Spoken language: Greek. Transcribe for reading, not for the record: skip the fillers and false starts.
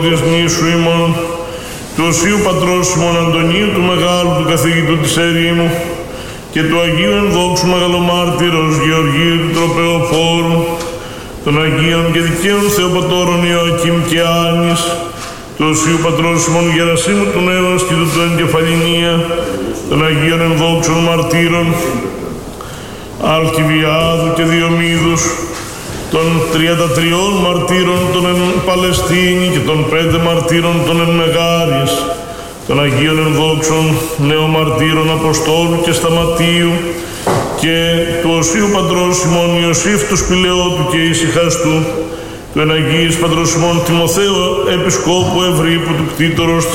της νήσου ημών, του Οσίου Πατρός ημών Αντωνίου, του Μεγάλου, του καθηγητού της Ερήμου, και του Αγίου Ενδόξου Μεγαλομάρτυρος Γεωργίου του Τροπεοφόρου, των Αγίων και Δικαίων Θεοπατώρων Ιωακήμ και Άνης, του Οσίου Πατρός ημών Γερασίμου του Νέου του Εγκεφαλινία, των Αγίων Ενδόξων Μαρτύρων Αλκιβιάδου και Διομήδους, των 33 μαρτύρων των εν Παλαιστίνη και των 5 μαρτύρων των εν Μεγάρης, των Αγίων Ενδόξων Νεομαρτύρων Αποστόλου και Σταματίου και του Οσίου Πατρός ημών Ιωσήφ του Σπηλαιότου και Ησυχαστού, του εν Αγίης Πατρός ημών Τιμοθέου Επισκόπου Ευρύπου του Κτήτορος